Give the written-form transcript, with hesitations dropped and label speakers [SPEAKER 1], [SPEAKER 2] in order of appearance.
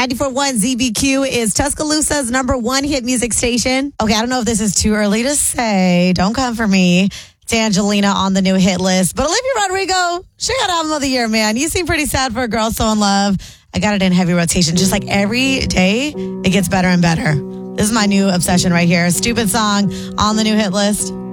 [SPEAKER 1] 94.1 ZBQ is Tuscaloosa's number one hit music station. Okay, I don't know if this is too early to say. Don't come for me. It's Angelina on the new hit list. But Olivia Rodrigo, she got album of the year, man. You seem pretty sad for a girl so in love. I got it in heavy rotation. Just like every day, it gets better and better. This is my new obsession right here. Stupid song on the new hit list.